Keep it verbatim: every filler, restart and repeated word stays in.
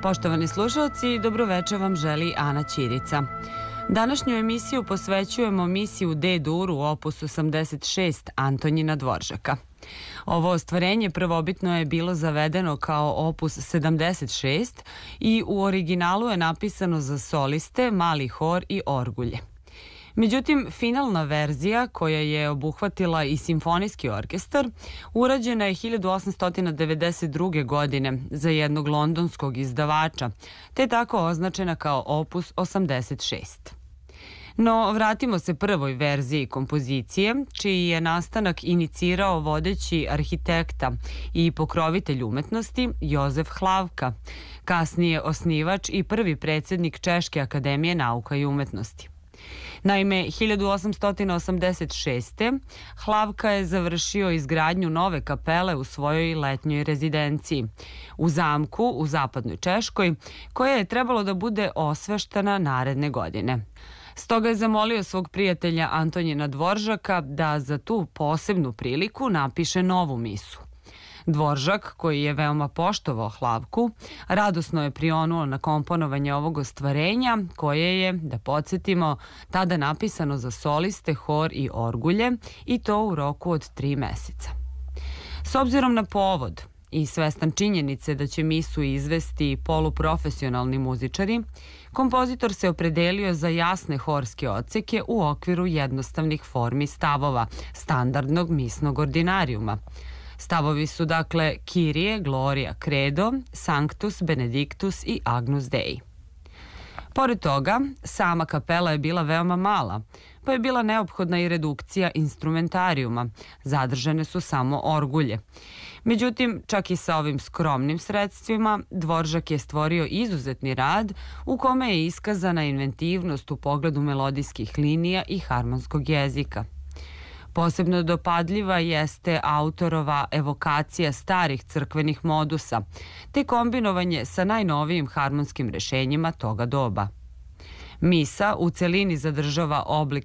Poštovani slušalci, dobroveče vam želi Ana Ćirica. Današnju emisiju posvećujemo misiju D-dur u opus osamdeset šest Antonjina Dvoržaka. Ovo ostvarenje prvobitno je bilo zavedeno kao opus sedamdeset šest i u originalu je napisano za soliste, mali hor i orgulje. Međutim, finalna verzija, koja je obuhvatila i simfonijski orkestar, urađena je hiljadu osamsto devedeset druge. godine za jednog londonskog izdavača, te tako označena kao opus osamdeset šest. No, vratimo se prvoj verziji kompozicije, čiji je nastanak inicirao vodeći arhitekta i pokrovitelj umetnosti Jozef Hlavka, kasnije osnivač i prvi predsjednik Češke akademije nauka i umetnosti. Naime, hiljadu osamsto osamdeset šeste. Hlavka je završio izgradnju nove kapele u svojoj letnjoj rezidenciji, u zamku u zapadnoj Češkoj, koja je trebalo da bude osveštena naredne godine. Stoga je zamolio svog prijatelja Antonjina Dvoržaka da za tu posebnu priliku napiše novu misu. Dvoržak, koji je veoma poštovao Hlavku, radosno je prionuo na komponovanje ovog ostvarenja, koje je, da podsjetimo, tada napisano za soliste, hor i orgulje, i to u roku od tri meseca. S obzirom na povod i svestan činjenice da će misu izvesti poluprofesionalni muzičari, kompozitor se opredelio za jasne horske odseke u okviru jednostavnih formi stavova, standardnog misnog ordinarijuma. Stavovi su dakle Kyrie, Gloria, Credo, Sanctus, Benedictus i Agnus Dei. Pored toga, sama kapela je bila veoma mala, pa je bila neophodna i redukcija instrumentarijuma. Zadržane su samo orgulje. Međutim, čak i sa ovim skromnim sredstvima, Dvoržak je stvorio izuzetni rad u kome je iskazana inventivnost u pogledu melodijskih linija i harmonskog jezika. Posebno dopadljiva jeste autorova evokacija starih crkvenih modusa, te kombinovanje sa najnovijim harmonskim rešenjima toga doba. Misa u celini zadržava oblik